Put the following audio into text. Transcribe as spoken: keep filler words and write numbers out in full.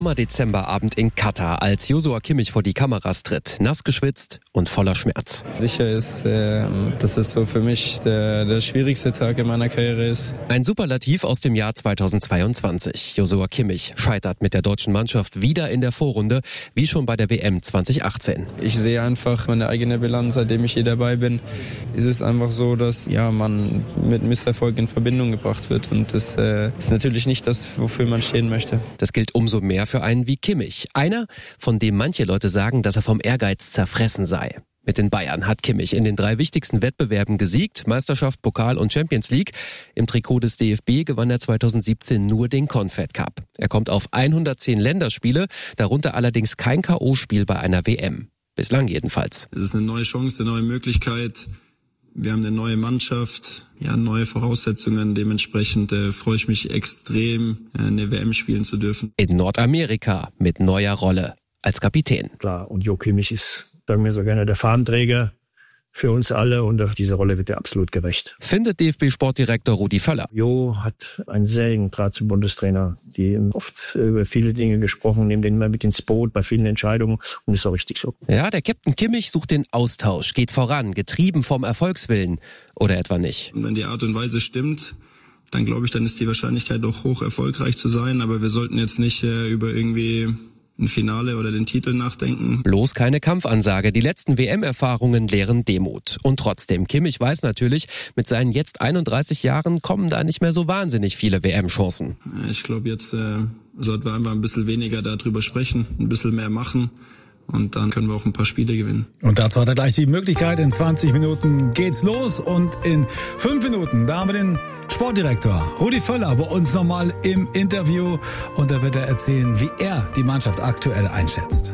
Dezemberabend in Katar, als Joshua Kimmich vor die Kameras tritt, nass geschwitzt und voller Schmerz. Sicher ist, äh, dass es so für mich der, der schwierigste Tag in meiner Karriere ist. Ein Superlativ aus dem Jahr zweitausendzweiundzwanzig. Joshua Kimmich scheitert mit der deutschen Mannschaft wieder in der Vorrunde, wie schon bei der W M zweitausendachtzehn. Ich sehe einfach meine eigene Bilanz, seitdem ich hier dabei bin. Ist es einfach so, dass ja, man mit Misserfolg in Verbindung gebracht wird. Und das äh, ist natürlich nicht das, wofür man stehen möchte. Das gilt umso mehr für einen wie Kimmich. Einer, von dem manche Leute sagen, dass er vom Ehrgeiz zerfressen sei. Mit den Bayern hat Kimmich in den drei wichtigsten Wettbewerben gesiegt, Meisterschaft, Pokal und Champions League. Im Trikot des D F B gewann er zweitausendsiebzehn nur den Confed Cup. Er kommt auf hundertzehn Länderspiele, darunter allerdings kein K O-Spiel bei einer W M. Bislang jedenfalls. Es ist eine neue Chance, eine neue Möglichkeit. Wir haben eine neue Mannschaft, ja, neue Voraussetzungen. Dementsprechend äh, freue ich mich extrem, äh, eine W M spielen zu dürfen. In Nordamerika mit neuer Rolle als Kapitän. Klar, und Jo Kimmich ist, sagen wir so gerne, der Fahnenträger für uns alle und auf diese Rolle wird er absolut gerecht. Findet D F B-Sportdirektor Rudi Völler. Jo hat einen sehr engen Draht zum Bundestrainer, die oft über viele Dinge gesprochen, nehmen den immer mit ins Boot bei vielen Entscheidungen und ist auch richtig so. Ja, der Captain Kimmich sucht den Austausch, geht voran, getrieben vom Erfolgswillen oder etwa nicht. Und wenn die Art und Weise stimmt, dann glaube ich, dann ist die Wahrscheinlichkeit doch hoch, erfolgreich zu sein. Aber wir sollten jetzt nicht äh, über irgendwie ein Finale oder den Titel nachdenken. Bloß keine Kampfansage. Die letzten W M-Erfahrungen lehren Demut. Und trotzdem, Kimmich weiß natürlich, mit seinen jetzt einunddreißig Jahren kommen da nicht mehr so wahnsinnig viele W M-Chancen. Ich glaube, jetzt äh, sollten wir einfach ein bisschen weniger darüber sprechen, ein bisschen mehr machen. Und dann können wir auch ein paar Spiele gewinnen. Und dazu hat er gleich die Möglichkeit. In zwanzig Minuten geht's los. Und in fünf Minuten, da haben wir den Sportdirektor Rudi Völler bei uns nochmal im Interview. Und da wird er erzählen, wie er die Mannschaft aktuell einschätzt.